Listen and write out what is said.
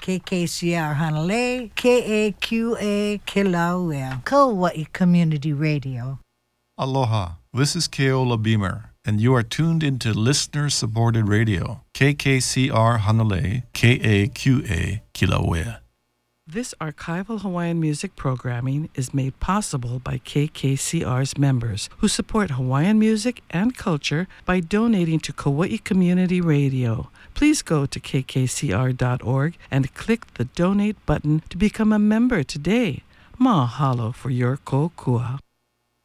KKCR Hanalei, KAQA Kilauea, Kauai Community Radio. Aloha, this is Keola Beamer, and you are tuned into listener-supported radio, KKCR Hanalei, KAQA Kilauea. This archival Hawaiian music programming is made possible by KKCR's members who support Hawaiian music and culture by donating to Kauai Community Radio. Please go to kkcr.org and click the donate button to become a member today. Mahalo for your kokua.